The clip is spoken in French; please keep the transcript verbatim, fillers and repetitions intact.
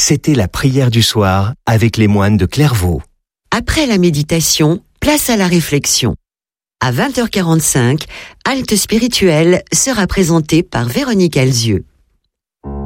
C'était la prière du soir avec les moines de Clairvaux. Après la méditation, place à la réflexion. À vingt heures quarante-cinq, Halte spirituelle sera présentée par Véronique Alzieux.